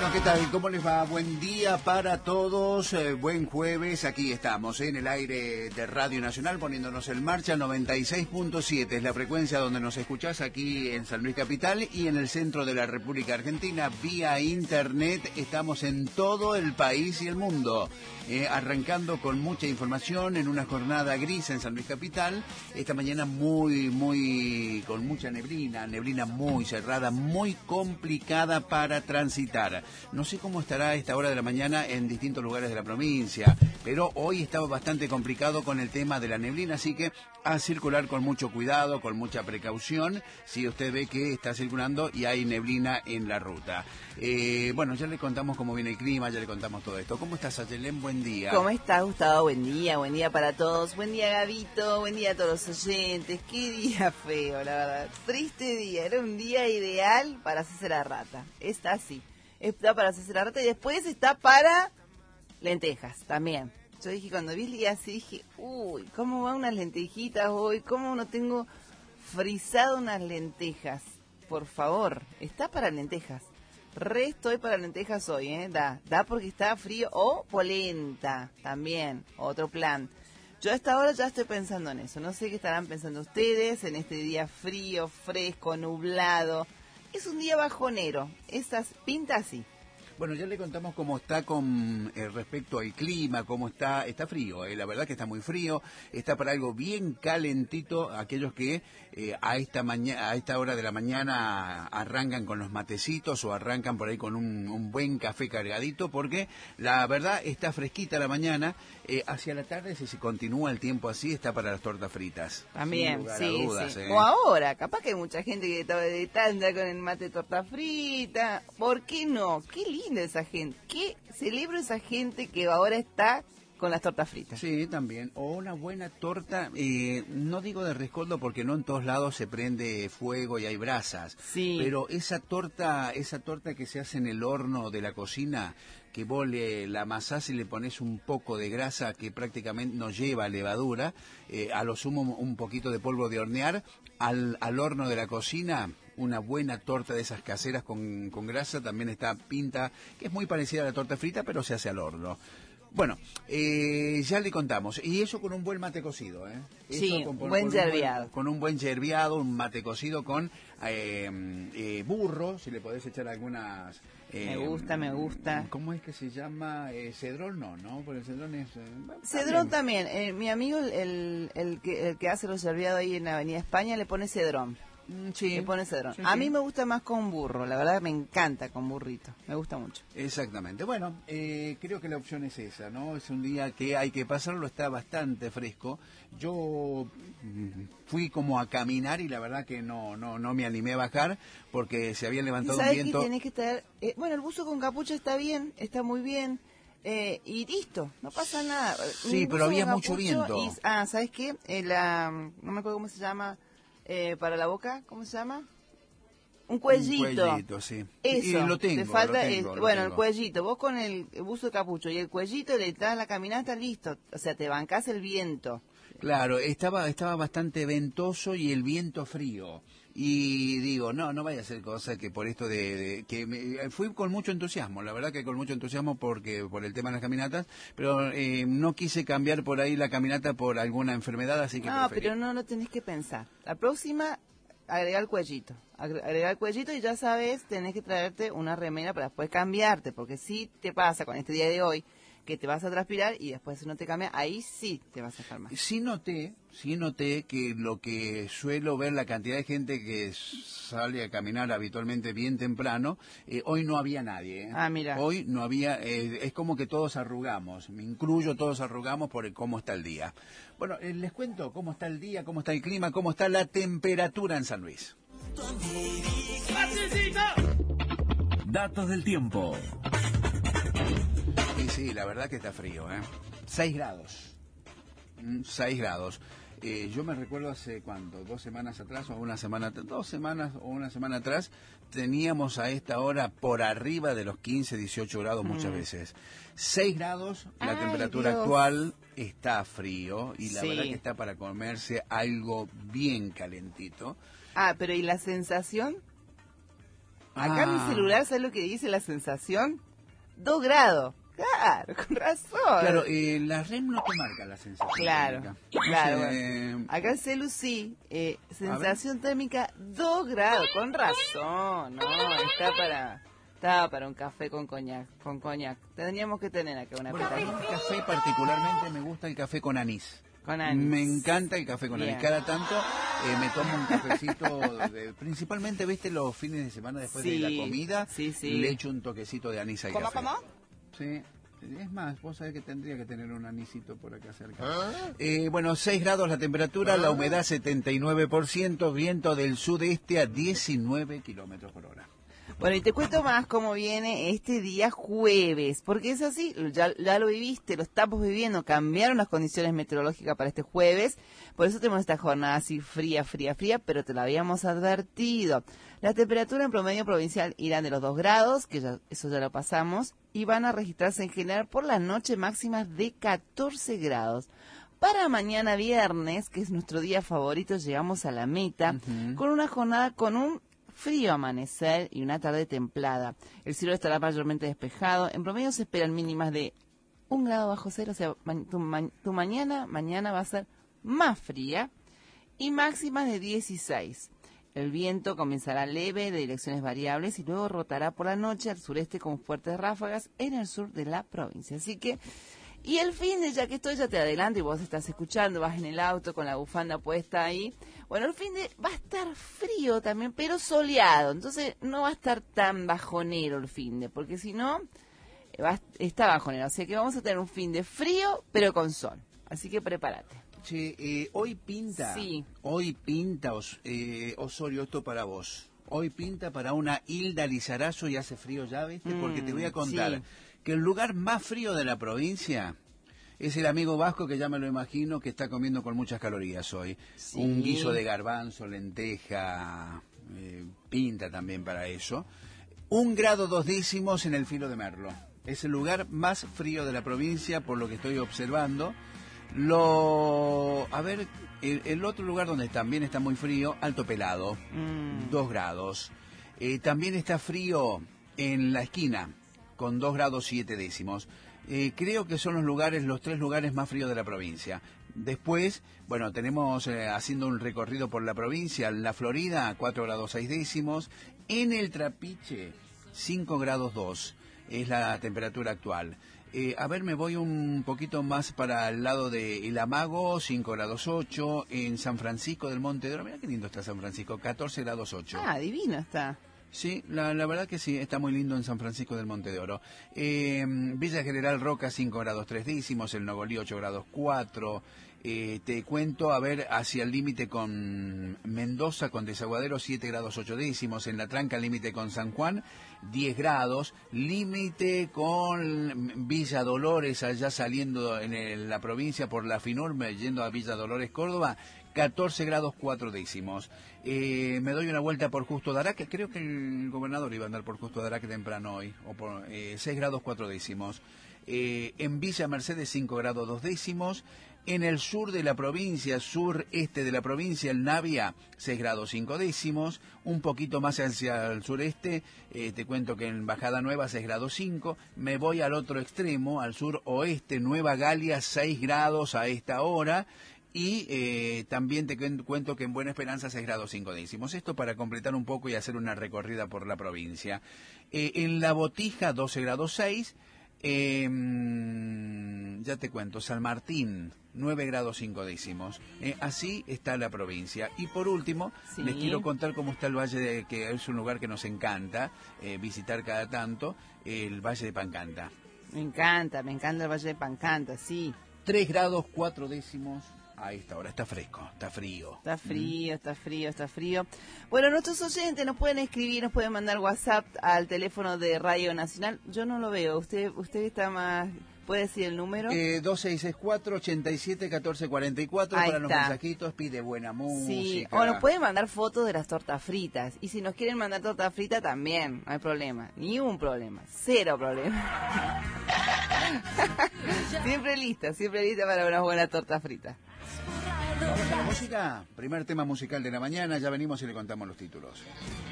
Bueno, ¿qué tal? ¿Cómo les va? Buen día para todos, buen jueves, aquí estamos en el aire de Radio Nacional poniéndonos en marcha. 96.7 es la frecuencia donde nos escuchás aquí en San Luis Capital y en el centro de la República Argentina vía internet. Estamos en todo el país y el mundo, arrancando con mucha información en una jornada gris en San Luis Capital. Esta mañana con mucha neblina muy cerrada, muy complicada para transitar. No sé cómo estará a esta hora de la mañana en distintos lugares de la provincia, pero hoy estaba bastante complicado con el tema de la neblina, así que a circular con mucho cuidado, con mucha precaución, si usted ve que está circulando y hay neblina en la ruta. Bueno, ya le contamos cómo viene el clima, ya le contamos todo esto. ¿Cómo estás, Ayelén? Buen día. ¿Cómo estás, Gustavo? Buen día para todos. Buen día, Gabito, buen día a todos los oyentes. Qué día feo, la verdad. Triste día, era un día ideal para hacerse la rata. Está así. Está para hacerse la rata y después está para lentejas también. Yo dije, cuando vi el día así, dije, uy, ¿cómo van unas lentejitas hoy? ¿Cómo no tengo frisado unas lentejas? Por favor, está para lentejas. Estoy para lentejas hoy, Da porque está frío o polenta también, otro plan. Yo a esta hora ya estoy pensando en eso. No sé qué estarán pensando ustedes en este día frío, fresco, nublado. Es un día bajonero, esas pinta así. Bueno, ya le contamos cómo está con respecto al clima, cómo está frío, la verdad que está muy frío, está para algo bien calentito, aquellos que a esta hora de la mañana arrancan con los matecitos o arrancan por ahí con un buen café cargadito, porque la verdad está fresquita la mañana, hacia la tarde si se continúa el tiempo así está para las tortas fritas. También, sí, dudas, sí. O ahora, capaz que hay mucha gente que está de tanda con el mate de torta frita, ¿por qué no? Qué linda esa gente, qué celebro esa gente que ahora está con las tortas fritas. Sí, también. O una buena torta, no digo de rescoldo porque no en todos lados se prende fuego y hay brasas. Sí. Pero esa torta que se hace en el horno de la cocina, que vos la amasás y le pones un poco de grasa que prácticamente no lleva levadura, a lo sumo un poquito de polvo de hornear, al horno de la cocina. Una buena torta de esas caseras con grasa también está pinta, que es muy parecida a la torta frita, pero se hace al horno. Bueno, ya le contamos. Y eso con un buen mate cocido, ¿eh? Sí, buen yerbeado. Con un buen yerbeado, un mate cocido con burro, si le podés echar algunas... me gusta. ¿Cómo es que se llama? Cedrón no, porque el cedrón es... Cedrón también. Mi amigo, el que hace los yerbeados ahí en la Avenida España, le pone cedrón. Sí. Le pone cedrón. Sí, a mí me gusta más con burro, la verdad me encanta con burrito, me gusta mucho. Exactamente. Bueno, creo que la opción es esa, ¿no? Es un día que hay que pasarlo, está bastante fresco. Yo fui como a caminar y la verdad que no me animé a bajar porque se había levantado un viento. ¿Sabes qué tenés que traer? Bueno, el buzo con capucha está bien, está muy bien. Y listo, no pasa nada. Sí, pero había mucho viento. ¿Sabes qué? No me acuerdo cómo se llama. Para la boca, ¿cómo se llama? Un cuellito. Un cuellito, sí. Eso, y lo tengo, te falta, lo bueno, tengo. El cuellito, vos con el buzo de capucho y el cuellito le das la caminata, listo, o sea, te bancás el viento. Claro, estaba bastante ventoso y el viento frío. Y digo, no vaya a ser cosa que por esto fui con mucho entusiasmo, la verdad que con mucho entusiasmo por el tema de las caminatas, pero no quise cambiar por ahí la caminata por alguna enfermedad, así que preferí. Pero no tenés que pensar. La próxima, agregar el cuellito. Agregar el cuellito y ya sabes, tenés que traerte una remera para después cambiarte, porque si te pasa con este día de hoy, que te vas a transpirar y después si no te cambia, ahí sí te vas a enfermar. Sí noté que lo que suelo ver, la cantidad de gente que sale a caminar habitualmente bien temprano, hoy no había nadie. Mira. Hoy no había, es como que todos arrugamos, me incluyo, todos arrugamos por cómo está el día. Bueno, les cuento cómo está el día, cómo está el clima, cómo está la temperatura en San Luis. Datos del tiempo. Y sí, la verdad que está frío, 6 grados. 6 grados. Yo me recuerdo hace, ¿cuánto? 2 semanas atrás o una semana atrás, teníamos a esta hora por arriba de los 15, 18 grados muchas veces. 6 grados, la temperatura actual, está frío y la verdad que está para comerse algo bien calentito. Pero ¿y la sensación? Acá mi celular, ¿sabes lo que dice la sensación? 2 grados. Claro, con razón. Claro, la REM no te marca la sensación térmica. Claro. No sé, Bueno. Acá el celu sí, sensación térmica 2 grados, con razón, ¿no? Estaba para un café con coñac. Tendríamos que tener acá una bueno, petadita. el café particularmente me gusta el café con anís. Con anís. Me encanta el café con anís. Cada tanto me tomo un cafecito, principalmente, viste, los fines de semana después de la comida, le echo un toquecito de anís al café. ¿Cómo? Sí. Es más, vos sabés que tendría que tener un anisito por acá cerca. Bueno, 6 grados la temperatura, la humedad 79%, viento del sudeste a 19 kilómetros por hora. Bueno, y te cuento más cómo viene este día jueves, porque es así, ya lo viviste, lo estamos viviendo, cambiaron las condiciones meteorológicas para este jueves, por eso tenemos esta jornada así fría, pero te lo habíamos advertido. La temperatura en promedio provincial irán de los 2 grados, que eso ya lo pasamos, y van a registrarse en general por la noche máximas de 14 grados. Para mañana viernes, que es nuestro día favorito, llegamos a la meta, con una jornada con un frío amanecer y una tarde templada. El cielo estará mayormente despejado. En promedio se esperan mínimas de 1 grado bajo cero, o sea, tu mañana va a ser más fría, y máximas de 16. El viento comenzará leve, de direcciones variables, y luego rotará por la noche al sureste con fuertes ráfagas en el sur de la provincia. Así que, y el fin de, ya que estoy, ya te adelanto y vos estás escuchando, vas en el auto con la bufanda puesta ahí. Bueno, el fin de va a estar frío también, pero soleado. Entonces no va a estar tan bajonero el fin de, porque si no, está bajonero. Así que vamos a tener un fin de frío, pero con sol. Así que prepárate. Che, hoy pinta, Osorio, esto para vos. Hoy pinta para una Hilda Lizarazo y hace frío ya, ¿viste? Porque te voy a contar que el lugar más frío de la provincia es el amigo vasco, que ya me lo imagino, que está comiendo con muchas calorías hoy. Sí. Un guiso de garbanzo, lenteja, pinta también para eso. 1 grado 2 décimos en el Filo de Merlo. Es el lugar más frío de la provincia, por lo que estoy observando. A ver, el otro lugar donde también está muy frío, Alto Pelado, 2 grados. También está frío en La Esquina, con 2 grados 7 décimos. Creo que son los 3 lugares más fríos de la provincia. Después, bueno, tenemos haciendo un recorrido por la provincia, La Florida, 4 grados 6 décimos. En el Trapiche, 5 grados 2, es la temperatura actual. A ver, me voy un poquito más para el lado de El Amago, 5 grados 8. En San Francisco del Monte de Oro, mira qué lindo está San Francisco, 14 grados 8. Ah, divino está. Sí, la verdad que sí, está muy lindo en San Francisco del Monte de Oro. Villa General Roca, 5 grados 3 décimos, el Nogolí, 8 grados 4. Te cuento, a ver, hacia el límite con Mendoza, con Desaguadero, 7 grados 8 décimos. En La Tranca, límite con San Juan, 10 grados. Límite con Villa Dolores, allá saliendo en la provincia por la Finurme, yendo a Villa Dolores, Córdoba, 14 grados 4 décimos. Me doy una vuelta por Justo de Araque. Creo que el gobernador iba a andar por Justo de Araque temprano hoy, o por 6 grados 4 décimos. En Villa Mercedes, 5 grados 2 décimos. En el sur de la provincia, sureste de la provincia, el Navia, 6 grados 5 décimos. Un poquito más hacia el sureste, te cuento que en Bajada Nueva, 6 grados 5. Me voy al otro extremo, al suroeste, Nueva Galia, 6 grados a esta hora. Y también te cuento que en Buena Esperanza, 6 grados 5 décimos. Esto para completar un poco y hacer una recorrida por la provincia. En La Botija, 12 grados 6. Ya te cuento, San Martín, 9 grados 5 décimos. Así está la provincia. Y por último, les quiero contar cómo está el Valle, que es un lugar que nos encanta visitar cada tanto, el Valle de Pancanta. Me encanta el Valle de Pancanta, sí. 3 grados 4 décimos. A esta hora está fresco, está frío. Está frío. Bueno, nuestros oyentes nos pueden escribir, nos pueden mandar WhatsApp al teléfono de Radio Nacional. Yo no lo veo, usted está más... ¿Puede decir el número? 2664-87-1444 para los mensajitos, pide buena música. Sí, o nos pueden mandar fotos de las tortas fritas. Y si nos quieren mandar torta frita también, no hay problema. Ni un problema, 0 problema. Siempre lista para unas buenas tortas fritas. Vamos a la música, primer tema musical de la mañana, ya venimos y le contamos los títulos.